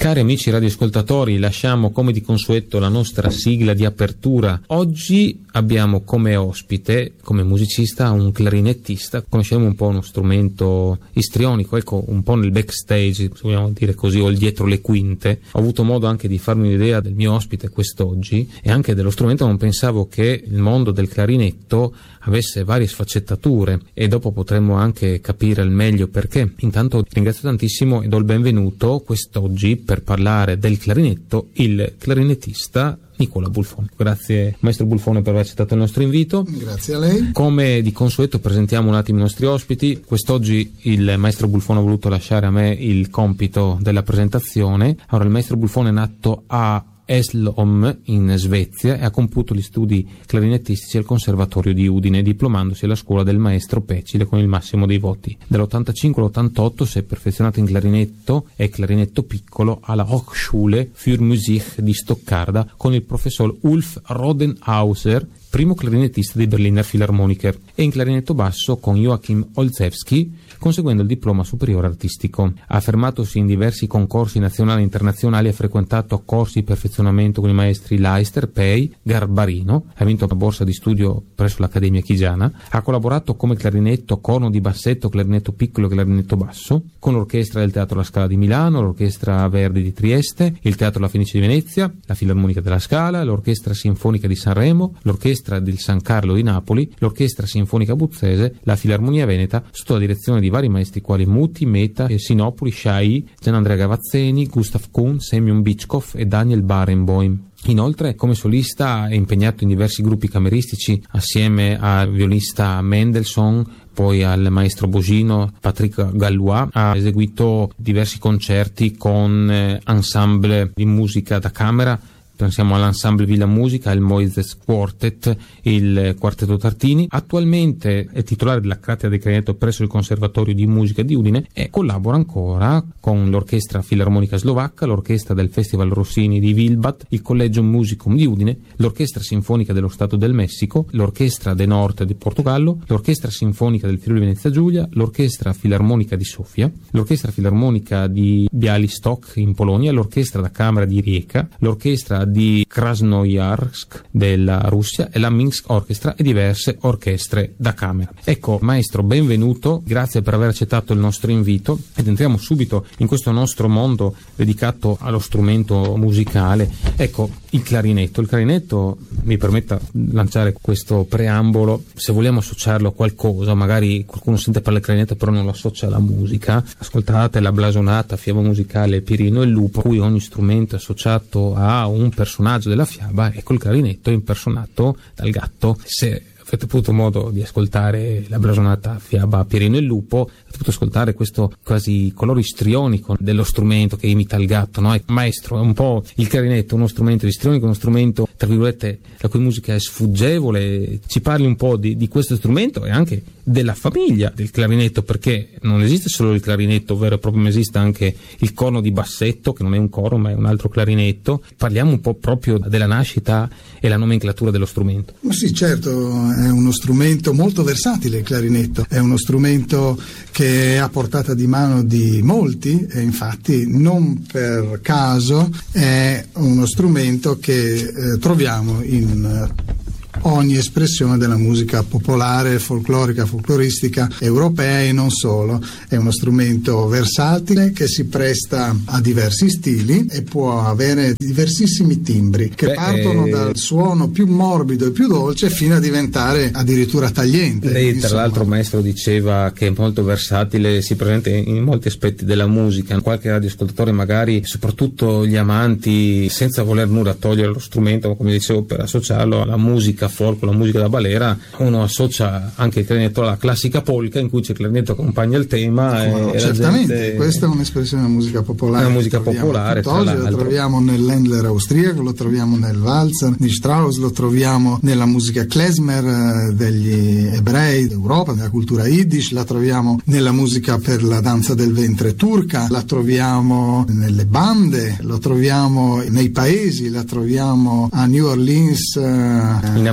Cari amici radioascoltatori, lasciamo come di consueto la nostra sigla di apertura. Oggi abbiamo come ospite, come musicista, un clarinettista. Conosciamo un po' uno strumento istrionico, ecco, un po' nel backstage, se vogliamo dire così, o il dietro le quinte. Ho avuto modo anche di farmi un'idea del mio ospite quest'oggi e anche dello strumento. Non pensavo che il mondo del clarinetto avesse varie sfaccettature e dopo potremmo anche capire al meglio perché. Intanto ringrazio tantissimo e do il benvenuto quest'oggi per parlare del clarinetto il clarinettista Nicola Bulfone. Grazie maestro Bulfone per aver accettato il nostro invito. Grazie a lei. Come di consueto presentiamo un attimo i nostri ospiti. Quest'oggi il maestro Bulfone ha voluto lasciare a me il compito della presentazione. Allora, il maestro Bulfone è nato a Hässleholm in Svezia e ha compiuto gli studi clarinettistici al Conservatorio di Udine, diplomandosi alla scuola del maestro Pecile con il massimo dei voti. Dall'85 all'88 si è perfezionato in clarinetto e clarinetto piccolo alla Hochschule für Musik di Stoccarda con il professor Ulf Rodenhauser, primo clarinettista dei Berliner Philharmoniker, e in clarinetto basso con Joachim Olszewski, conseguendo il diploma superiore artistico. Ha affermatosi in diversi concorsi nazionali e internazionali, ha frequentato corsi di perfezionamento con i maestri Leister, Pei, Garbarino, ha vinto una borsa di studio presso l'Accademia Chigiana, ha collaborato come clarinetto, corno di bassetto, clarinetto piccolo e clarinetto basso, con l'orchestra del Teatro La Scala di Milano, l'orchestra Verdi di Trieste, il Teatro La Fenice di Venezia, la Filarmonica della Scala, l'orchestra sinfonica di Sanremo, l'orchestra del San Carlo di Napoli, l'orchestra sinfonica abruzzese, la Filarmonia Veneta, sotto la direzione di vari maestri quali Muti, Meta, Sinopoli, Shai, Gianandrea Gavazzeni, Gustav Kuhn, Semyon Bichkov e Daniel Barenboim. Inoltre, come solista è impegnato in diversi gruppi cameristici assieme al violista Mendelssohn, poi al maestro Bosino, Patrick Gallois. Ha eseguito diversi concerti con ensemble di musica da camera. Pensiamo all'Ensemble Villa Musica, il Moises Quartet, il Quartetto Tartini. Attualmente è titolare della cattedra di clarinetto presso il Conservatorio di Musica di Udine e collabora ancora con l'Orchestra Filarmonica Slovacca, l'Orchestra del Festival Rossini di Vilbat, il Collegium Musicum di Udine, l'Orchestra Sinfonica dello Stato del Messico, l'Orchestra de Nord di Portogallo, l'Orchestra Sinfonica del Friuli Venezia Giulia, l'Orchestra Filarmonica di Sofia, l'Orchestra Filarmonica di Bialystok in Polonia, l'Orchestra da Camera di Rijeka, l'Orchestra di Krasnojarsk della Russia e la Minsk Orchestra e diverse orchestre da camera. Ecco, maestro, benvenuto, grazie per aver accettato il nostro invito ed entriamo subito in questo nostro mondo dedicato allo strumento musicale. Ecco, il clarinetto mi permetta di lanciare questo preambolo, se vogliamo associarlo a qualcosa, magari qualcuno sente parlare del clarinetto però non lo associa alla musica, ascoltate la blasonata fiaba musicale Pirino e il lupo, cui ogni strumento è associato a un personaggio della fiaba. Ecco, il clarinetto è impersonato dal gatto. Se avete avuto modo di ascoltare la blasonata fiaba Pirino e il lupo, avete potuto ascoltare questo quasi colore istrionico dello strumento che imita il gatto, no? Maestro, è un po' il clarinetto, uno strumento istrionico, uno strumento tra virgolette la cui musica è sfuggevole. Ci parli un po' di questo strumento e anche della famiglia del clarinetto, perché non esiste solo il clarinetto vero e proprio, ma esiste anche il corno di bassetto, che non è un corno ma è un altro clarinetto. Parliamo un po' proprio della nascita e la nomenclatura dello strumento. Ma sì, certo, è uno strumento molto versatile il clarinetto, è uno strumento che è a portata di mano di molti e infatti non per caso è uno strumento che troviamo in ogni espressione della musica popolare, folclorica, folcloristica europea e non solo. È uno strumento versatile che si presta a diversi stili e può avere diversissimi timbri che partono dal suono più morbido e più dolce fino a diventare addirittura tagliente. Lei tra l'altro, maestro, diceva che è molto versatile, si presenta in molti aspetti della musica. Qualche radioascoltatore magari, soprattutto gli amanti, senza voler nulla togliere lo strumento, come dicevo, per associarlo alla musica folk, la musica da balera, uno associa anche il clarinetto alla classica polka in cui c'è il clarinetto che accompagna il tema. E certamente, la gente... questa è un'espressione della musica popolare. Una musica popolare, oggi lo troviamo nell'Endler austriaco, lo troviamo nel Walzer di Strauss, lo troviamo nella musica klezmer degli ebrei d'Europa, nella cultura yiddish, la troviamo nella musica per la danza del ventre turca, la troviamo nelle bande, lo troviamo nei paesi, la troviamo a New Orleans, in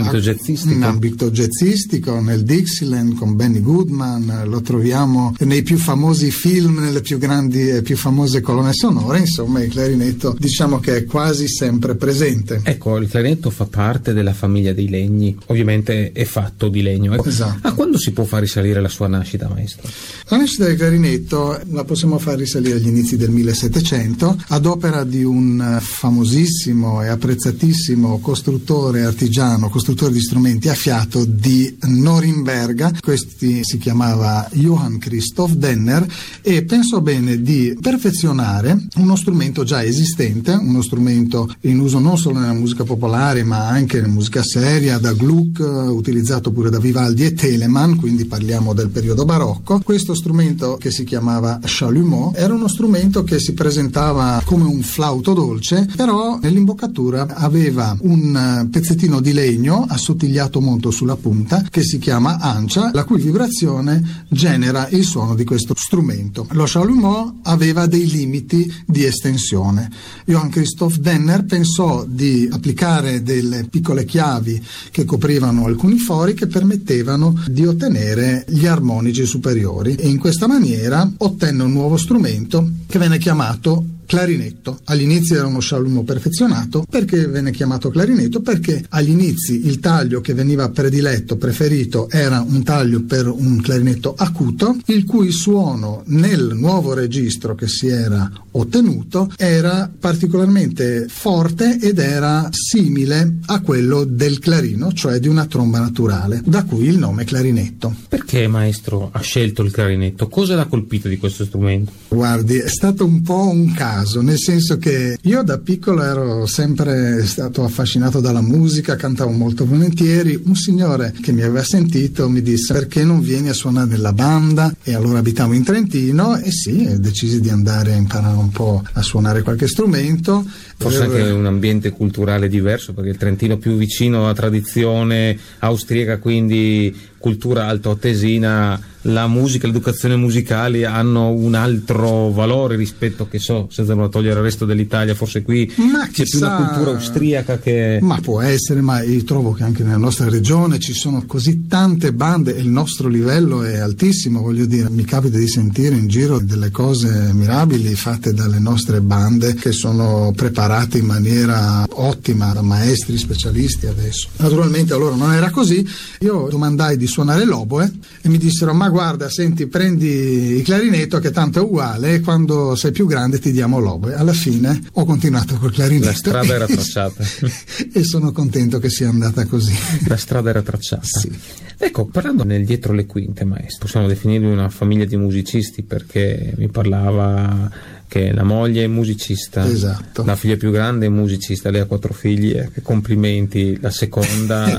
jazzistico. In ambito jazzistico, nel Dixieland con Benny Goodman, lo troviamo nei più famosi film, nelle più grandi e più famose colonne sonore. Insomma, il clarinetto diciamo che è quasi sempre presente. Ecco, il clarinetto fa parte della famiglia dei legni, ovviamente è fatto di legno. Ecco. Esatto. A quando si può far risalire la sua nascita, maestro? La nascita del clarinetto la possiamo far risalire agli inizi del 1700 ad opera di un famosissimo e apprezzatissimo costruttore artigiano, costruttore di strumenti a fiato di Norimberga. Questi si chiamava Johann Christoph Denner e pensò bene di perfezionare uno strumento già esistente, uno strumento in uso non solo nella musica popolare ma anche nella musica seria, da Gluck, utilizzato pure da Vivaldi e Telemann, quindi parliamo del periodo barocco. Questo strumento, che si chiamava chalumeau, era uno strumento che si presentava come un flauto dolce, però nell'imboccatura aveva un pezzettino di legno assottigliato molto sulla punta che si chiama ancia, la cui vibrazione genera il suono di questo strumento. Lo chalumeau aveva dei limiti di estensione. Johann Christoph Denner pensò di applicare delle piccole chiavi che coprivano alcuni fori che permettevano di ottenere gli armonici superiori, e in questa maniera ottenne un nuovo strumento che venne chiamato clarinetto. Agli inizi era uno chalumeau perfezionato. Perché venne chiamato clarinetto? Perché agli inizi il taglio che veniva preferito era un taglio per un clarinetto acuto, il cui suono nel nuovo registro che si era ottenuto era particolarmente forte ed era simile a quello del clarino, cioè di una tromba naturale, da cui il nome clarinetto. Perché, maestro, ha scelto il clarinetto? Cosa l'ha colpito di questo strumento? Guardi, è stato un po' un caso, nel senso che io da piccolo ero sempre stato affascinato dalla musica, cantavo molto volentieri. Un signore che mi aveva sentito mi disse: perché non vieni a suonare nella banda? E allora abitavo in Trentino e decisi di andare a imparare un po' a suonare qualche strumento. Forse anche un ambiente culturale diverso, perché il Trentino più vicino alla tradizione austriaca, quindi cultura altoatesina, la musica, l'educazione musicali hanno un altro valore rispetto, che senza togliere il resto dell'Italia, forse qui c'è più una cultura austriaca che... Ma può essere, ma io trovo che anche nella nostra regione ci sono così tante bande e il nostro livello è altissimo, voglio dire, mi capita di sentire in giro delle cose mirabili fatte dalle nostre bande che sono preparate in maniera ottima da maestri specialisti adesso. Naturalmente allora non era così, io domandai di suonare l'oboe e mi dissero: ma guarda, senti, prendi il clarinetto che tanto è uguale e quando sei più grande ti diamo l'oboe. Alla fine ho continuato col clarinetto. La strada era tracciata. E sono contento che sia andata così. La strada era tracciata. Sì. Ecco, parlando nel dietro le quinte, maestro, possiamo definirvi una famiglia di musicisti, perché mi parlava che la moglie è musicista, esatto, la figlia più grande è musicista, lei ha 4 figli, complimenti, la seconda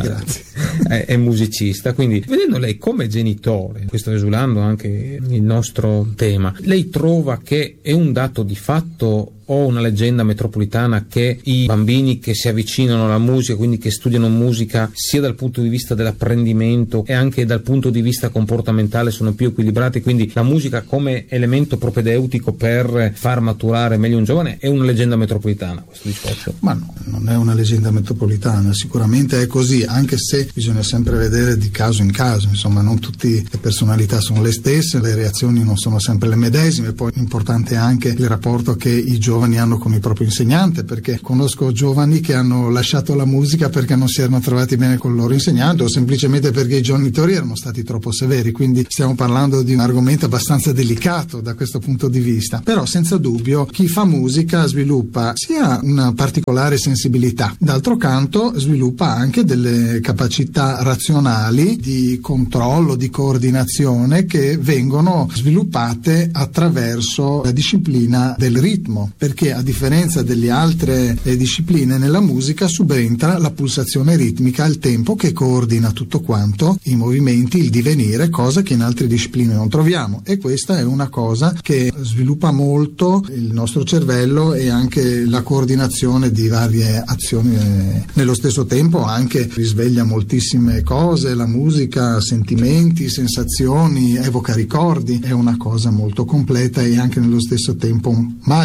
è musicista. Quindi, vedendo lei come genitore, questo esulando anche il nostro tema, lei trova che è un dato di fatto o una leggenda metropolitana che i bambini che si avvicinano alla musica, quindi che studiano musica, sia dal punto di vista dell'apprendimento e anche dal punto di vista comportamentale, sono più equilibrati, quindi la musica come elemento propedeutico per far maturare meglio un giovane? È una leggenda metropolitana questo discorso? Ma no, non è una leggenda metropolitana, sicuramente è così, anche se bisogna sempre vedere di caso in caso, insomma non tutte le personalità sono le stesse, le reazioni non sono sempre le medesime. Poi importante è anche il rapporto che i giovani hanno con il proprio insegnante, perché conosco giovani che hanno lasciato la musica perché non si erano trovati bene con il loro insegnante o semplicemente perché i genitori erano stati troppo severi, quindi stiamo parlando di un argomento abbastanza delicato da questo punto di vista. Però senza dubbio chi fa musica sviluppa sia una particolare sensibilità, d'altro canto sviluppa anche delle capacità razionali di controllo, di coordinazione, che vengono sviluppate attraverso la disciplina del ritmo, perché a differenza delle altre discipline nella musica subentra la pulsazione ritmica, il tempo che coordina tutto quanto, i movimenti, il divenire, cosa che in altre discipline non troviamo, e questa è una cosa che sviluppa molto il nostro cervello e anche la coordinazione di varie azioni. Nello stesso tempo anche risveglia moltissime cose, la musica, sentimenti, sensazioni, evoca ricordi, è una cosa molto completa e anche nello stesso tempo magica, possiamo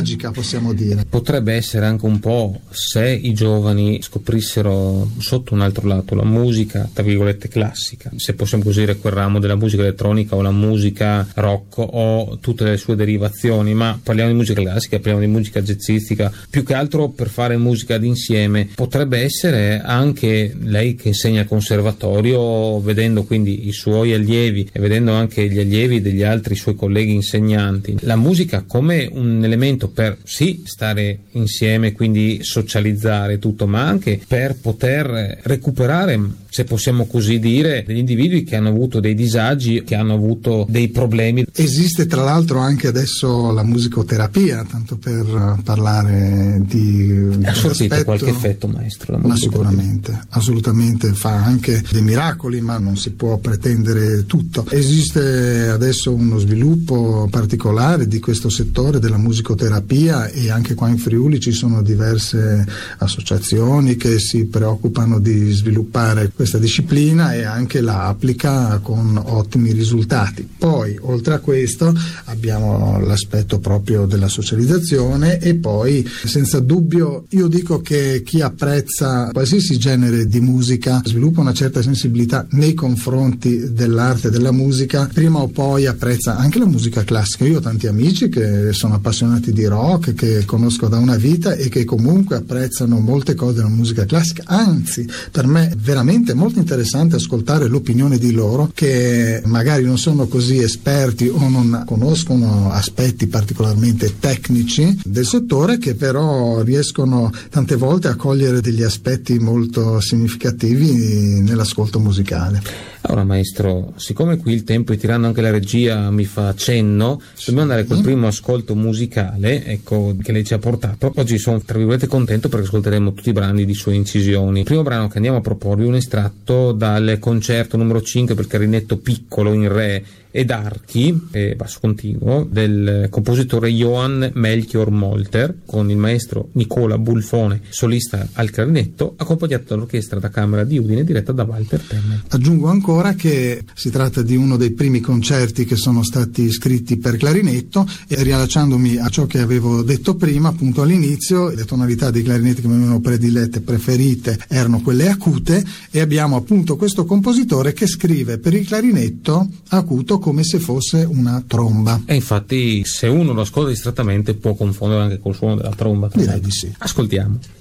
possiamo dire. Potrebbe essere anche un po' se i giovani scoprissero sotto un altro lato la musica, tra virgolette, classica, se possiamo così dire, quel ramo della musica elettronica o la musica rock o tutte le sue derivazioni, ma parliamo di musica classica, parliamo di musica jazzistica, più che altro per fare musica d'insieme. Potrebbe essere anche lei che insegna al conservatorio, vedendo quindi i suoi allievi e vedendo anche gli allievi degli altri suoi colleghi insegnanti, la musica come un elemento per sì stare insieme, quindi socializzare tutto, ma anche per poter recuperare, se possiamo così dire, degli individui che hanno avuto dei disagi, che hanno avuto dei problemi. Esiste tra l'altro anche adesso la musicoterapia, tanto per parlare di ha sortito qualche effetto, maestro? Ma sicuramente, assolutamente, fa anche dei miracoli, ma non si può pretendere tutto. Esiste adesso uno sviluppo particolare di questo settore della musicoterapia, e anche qua in Friuli ci sono diverse associazioni che si preoccupano di sviluppare questa disciplina e anche la applica con ottimi risultati. Poi oltre a questo abbiamo l'aspetto proprio della socializzazione, e poi senza dubbio io dico che chi apprezza qualsiasi genere di musica sviluppa una certa sensibilità nei confronti dell'arte e della musica, prima o poi apprezza anche la musica classica. Io ho tanti amici che sono appassionati di rock, che conosco da una vita e che comunque apprezzano molte cose della musica classica, anzi per me è veramente molto interessante ascoltare l'opinione di loro, che magari non sono così esperti o non conoscono aspetti particolarmente tecnici del settore, che però riescono tante volte a cogliere degli aspetti molto significativi nell'ascolto musicale. Ora maestro, siccome qui il tempo e tirando anche la regia mi fa cenno, dobbiamo andare col primo ascolto musicale, ecco, che lei ci ha portato. Oggi sono tra virgolette contento perché ascolteremo tutti i brani di sue incisioni. Il primo brano che andiamo a proporvi è un estratto dal concerto numero 5 per clarinetto piccolo in re ed archi e basso continuo del compositore Johann Melchior Molter, con il maestro Nicola Bulfone solista al clarinetto, accompagnato dall'orchestra da camera di Udine diretta da Walter Temme. Aggiungo ancora che si tratta di uno dei primi concerti che sono stati scritti per clarinetto, e riallacciandomi a ciò che avevo detto prima, appunto all'inizio, le tonalità dei clarinetti che mi venivano predilette, preferite, erano quelle acute, e abbiamo appunto questo compositore che scrive per il clarinetto acuto come se fosse una tromba. E infatti se uno lo ascolta distrattamente può confondere anche col suono della tromba. Direi di sì. Ascoltiamo.